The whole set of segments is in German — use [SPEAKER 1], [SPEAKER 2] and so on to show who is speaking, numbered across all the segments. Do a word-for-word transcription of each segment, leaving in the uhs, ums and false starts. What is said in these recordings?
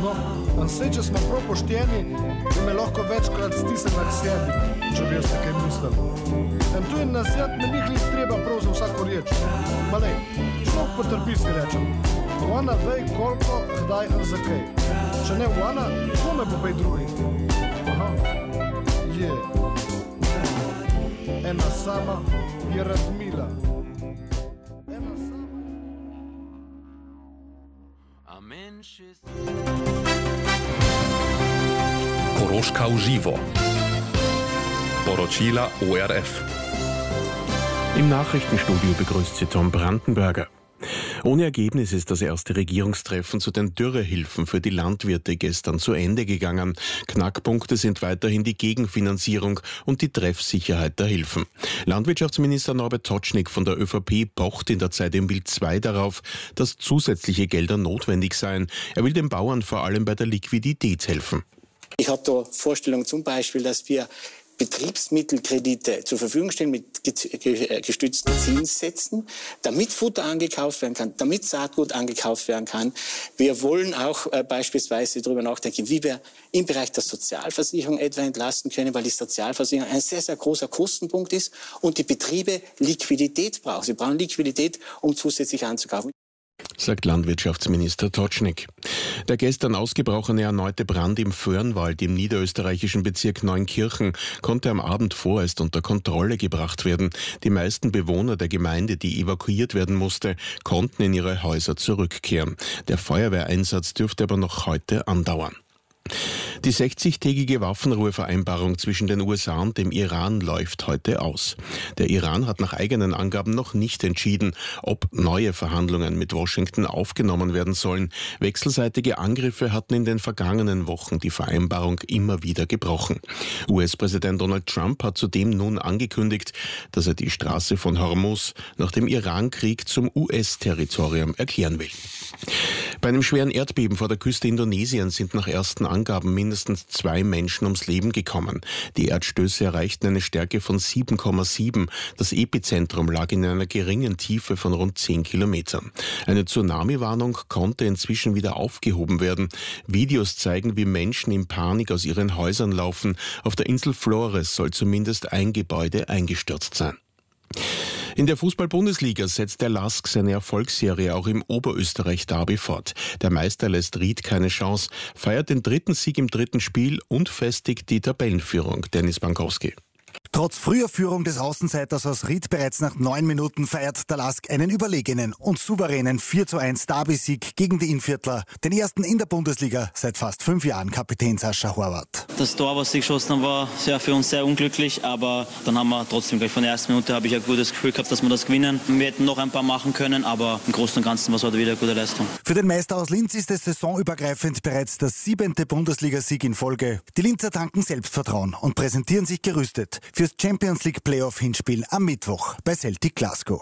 [SPEAKER 1] No, in sej, če smo prav pošteni, bi me lahko večkrat stisnili k sebi, če bi jaz nekaj mislil. In tu je nasvet, ne bi glih treba prav za vsako reč. Malej, človek potrpi, si rečem. Ona vej koliko, kdaj in zakaj. Če ne ona, kome bo pej drugi? Aha, je. Ena sama je Radmila. Ena sama.
[SPEAKER 2] Koroška v živo. Poročila O R F. Im Nachrichtenstudio begrüßt sie Tom Brandenberger. Ohne Ergebnis ist das erste Regierungstreffen zu den Dürrehilfen für die Landwirte gestern zu Ende gegangen. Knackpunkte sind weiterhin die Gegenfinanzierung und die Treffsicherheit der Hilfen. Landwirtschaftsminister Norbert Totschnig von der ÖVP pocht in der Zeit im Bild zwei darauf, dass zusätzliche Gelder notwendig seien. Er will den Bauern vor allem bei der Liquidität helfen.
[SPEAKER 3] Ich habe da Vorstellungen zum Beispiel, dass wir Betriebsmittelkredite zur Verfügung stellen mit gestützten Zinssätzen, damit Futter angekauft werden kann, damit Saatgut angekauft werden kann. Wir wollen auch äh, beispielsweise darüber nachdenken, wie wir im Bereich der Sozialversicherung etwa entlasten können, weil die Sozialversicherung ein sehr, sehr großer Kostenpunkt ist und die Betriebe Liquidität brauchen. Sie brauchen Liquidität, um zusätzlich anzukaufen.
[SPEAKER 2] Sagt Landwirtschaftsminister Totschnig. Der gestern ausgebrochene erneute Brand im Föhrenwald im niederösterreichischen Bezirk Neunkirchen konnte am Abend vorerst unter Kontrolle gebracht werden. Die meisten Bewohner der Gemeinde, die evakuiert werden musste, konnten in ihre Häuser zurückkehren. Der Feuerwehreinsatz dürfte aber noch heute andauern. Die sechzigtägige Waffenruhevereinbarung zwischen den U S A und dem Iran läuft heute aus. Der Iran hat nach eigenen Angaben noch nicht entschieden, ob neue Verhandlungen mit Washington aufgenommen werden sollen. Wechselseitige Angriffe hatten in den vergangenen Wochen die Vereinbarung immer wieder gebrochen. U S-Präsident Donald Trump hat zudem nun angekündigt, dass er die Straße von Hormuz nach dem Irankrieg zum U S-Territorium erklären will. Bei einem schweren Erdbeben vor der Küste Indonesiens sind nach ersten Angaben mindestens zwei Menschen ums Leben gekommen. Die Erdstöße erreichten eine Stärke von sieben Komma sieben. Das Epizentrum lag in einer geringen Tiefe von rund zehn Kilometern. Eine Tsunami-Warnung konnte inzwischen wieder aufgehoben werden. Videos zeigen, wie Menschen in Panik aus ihren Häusern laufen. Auf der Insel Flores soll zumindest ein Gebäude eingestürzt sein. In der Fußball-Bundesliga setzt der L A S K seine Erfolgsserie auch im Oberösterreich-Derby fort. Der Meister lässt Ried keine Chance, feiert den dritten Sieg im dritten Spiel und festigt die Tabellenführung. Dennis Bankowski.
[SPEAKER 4] Trotz früher Führung des Außenseiters aus Ried bereits nach neun Minuten feiert der L A S K einen überlegenen und souveränen vier zu eins Derby-Sieg gegen die Innviertler, den ersten in der Bundesliga seit fast fünf Jahren Kapitän Sascha Horvath.
[SPEAKER 5] Das Tor, was sie geschossen haben, war sehr für uns sehr unglücklich, aber dann haben wir trotzdem gleich von der ersten Minute habe ich ein gutes Gefühl gehabt, dass wir das gewinnen. Wir hätten noch ein paar machen können, aber im Großen und Ganzen war es heute wieder eine gute Leistung.
[SPEAKER 4] Für den Meister aus Linz ist es saisonübergreifend bereits der siebente Bundesligasieg in Folge. Die Linzer tanken Selbstvertrauen und präsentieren sich gerüstet fürs Champions League Playoff-Hinspiel am Mittwoch bei Celtic Glasgow.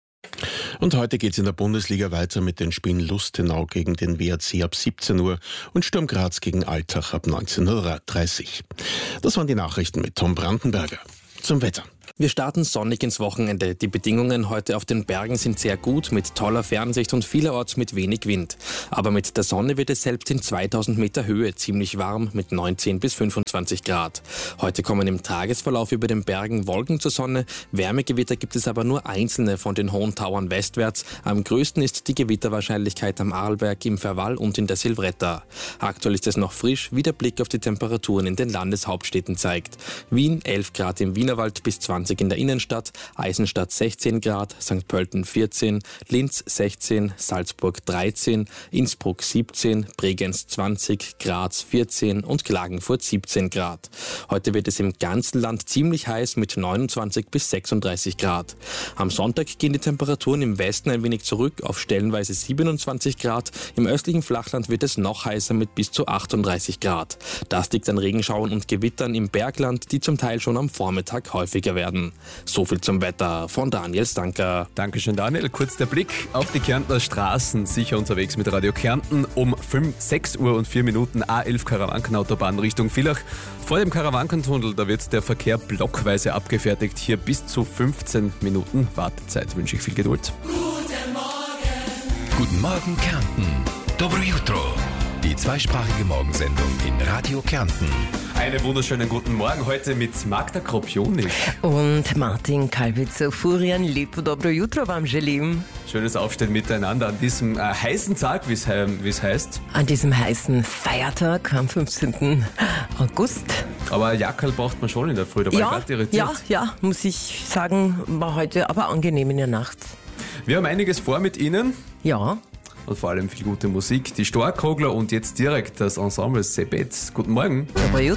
[SPEAKER 2] Und heute geht's in der Bundesliga weiter mit den Spielen Lustenau gegen den W A C ab siebzehn Uhr und Sturm Graz gegen Altach ab neunzehn Uhr dreißig. Das waren die Nachrichten mit Tom Brandenberger. Zum Wetter.
[SPEAKER 6] Wir starten sonnig ins Wochenende. Die Bedingungen heute auf den Bergen sind sehr gut, mit toller Fernsicht und vielerorts mit wenig Wind. Aber mit der Sonne wird es selbst in zweitausend Meter Höhe ziemlich warm mit neunzehn bis fünfundzwanzig Grad. Heute kommen im Tagesverlauf über den Bergen Wolken zur Sonne. Wärmegewitter gibt es aber nur einzelne von den hohen Tauern westwärts. Am größten ist die Gewitterwahrscheinlichkeit am Arlberg, im Verwall und in der Silvretta. Aktuell ist es noch frisch, wie der Blick auf die Temperaturen in den Landeshauptstädten zeigt. Wien elf Grad im Wienerwald bis zwanzig in der Innenstadt, Eisenstadt sechzehn Grad, Sankt Pölten vierzehn, Linz sechzehn, Salzburg dreizehn, Innsbruck siebzehn, Bregenz zwanzig, Graz vierzehn und Klagenfurt siebzehn Grad. Heute wird es im ganzen Land ziemlich heiß mit neunundzwanzig bis sechsunddreißig Grad. Am Sonntag gehen die Temperaturen im Westen ein wenig zurück auf stellenweise siebenundzwanzig Grad. Im östlichen Flachland wird es noch heißer mit bis zu achtunddreißig Grad. Das liegt an Regenschauern und Gewittern im Bergland, die zum Teil schon am Vormittag häufiger werden. So viel zum Wetter von Daniel Stanker.
[SPEAKER 7] Dankeschön, Daniel. Kurz der Blick auf die Kärntner Straßen. Sicher unterwegs mit Radio Kärnten um sechs Uhr und vier Minuten A elf Karawankenautobahn Richtung Villach. Vor dem Karawankentunnel, da wird der Verkehr blockweise abgefertigt. Hier bis zu fünfzehn Minuten Wartezeit. Wünsche ich viel Geduld.
[SPEAKER 8] Guten Morgen. Guten Morgen, Kärnten. Dobro jutro. Die zweisprachige Morgensendung in Radio Kärnten.
[SPEAKER 7] Einen wunderschönen guten Morgen heute mit Magda Kropionik.
[SPEAKER 9] Und Martin Kalbitzer, Furian, lepo dobro jutro vam želim.
[SPEAKER 7] Schönes Aufstehen miteinander an diesem äh, heißen Tag, wie es he heißt.
[SPEAKER 9] An diesem heißen Feiertag am fünfzehnten August.
[SPEAKER 7] Aber Jackerl braucht man schon in der Früh, da war
[SPEAKER 9] ja,
[SPEAKER 7] ich gerade irritiert.
[SPEAKER 9] Ja, ja, muss ich sagen, war heute aber angenehm in der Nacht.
[SPEAKER 7] Wir haben einiges vor mit Ihnen.
[SPEAKER 9] Ja.
[SPEAKER 7] Und vor allem viel gute Musik. Die Storkogler und jetzt direkt das Ensemble Sebet. Guten Morgen.
[SPEAKER 9] Dobro jutro.